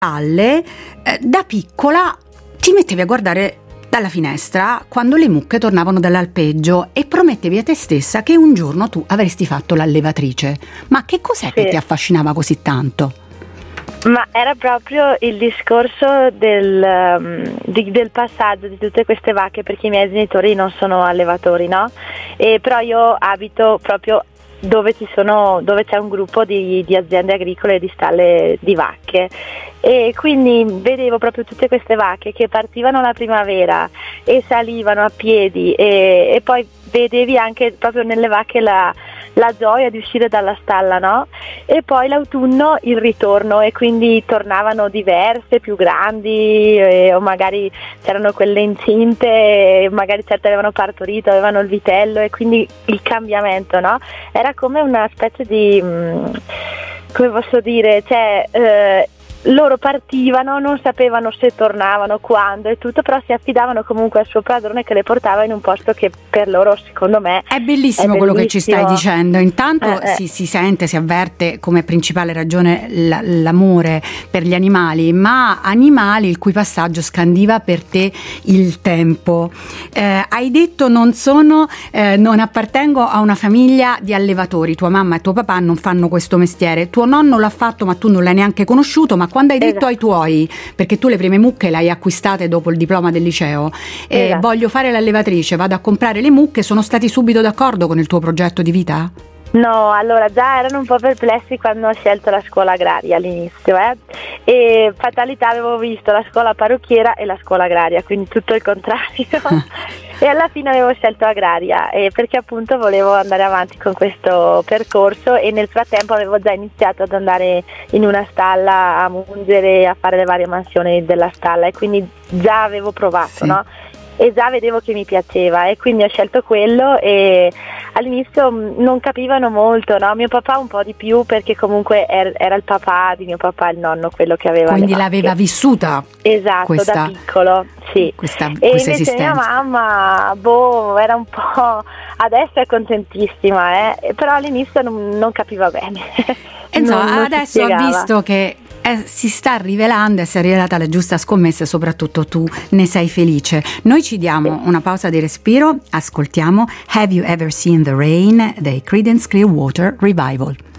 Da piccola ti mettevi a guardare dalla finestra quando le mucche tornavano dall'alpeggio e promettevi a te stessa che un giorno tu avresti fatto l'allevatrice. Ma che cos'è che ti affascinava così tanto? Ma era proprio il discorso del passaggio di tutte queste vacche, perché i miei genitori non sono allevatori, no? Però io abito proprio dove c'è un gruppo di aziende agricole e di stalle di vacche, e quindi vedevo proprio tutte queste vacche che partivano la primavera e salivano a piedi, e poi vedevi anche proprio nelle vacche la gioia di uscire dalla stalla, no? E poi l'autunno il ritorno, e quindi tornavano diverse, più grandi, o magari c'erano quelle incinte, e magari certe avevano partorito, avevano il vitello, e quindi il cambiamento, no? Era come una specie di, come posso dire, loro partivano, non sapevano se tornavano, quando e tutto, però si affidavano comunque al suo padrone che le portava in un posto che per loro, secondo me, è bellissimo quello che ci stai dicendo. Intanto si sente, si avverte come principale ragione l'amore per gli animali, ma animali il cui passaggio scandiva per te il tempo. Hai detto non appartengo a una famiglia di allevatori, tua mamma e tuo papà non fanno questo mestiere, tuo nonno l'ha fatto ma tu non l'hai neanche conosciuto, ma quando hai detto ai tuoi, perché tu le prime mucche le hai acquistate dopo il diploma del liceo, voglio fare l'allevatrice, vado a comprare le mucche, sono stati subito d'accordo con il tuo progetto di vita? No, allora già erano un po' perplessi quando ho scelto la scuola agraria all'inizio, e fatalità, avevo visto la scuola parrucchiera e la scuola agraria, quindi tutto il contrario. E alla fine avevo scelto agraria, perché appunto volevo andare avanti con questo percorso, e nel frattempo avevo già iniziato ad andare in una stalla a mungere, a fare le varie mansioni della stalla, e quindi già avevo provato, no? E già vedevo che mi piaceva, e quindi ho scelto quello. E all'inizio non capivano molto, no? Mio papà un po' di più, perché comunque era il papà di mio papà, il nonno, quello che aveva. Quindi l'aveva vissuta. Esatto, da piccolo, sì. Questa e invece esistenza. Mia mamma, era un po', adesso è contentissima, però all'inizio non capiva bene. Insomma, adesso ha visto che si sta rivelando e si è rivelata la giusta scommessa, e soprattutto tu ne sei felice. Noi ci diamo una pausa di respiro, ascoltiamo Have You Ever Seen the Rain dei Creedence Clearwater Revival.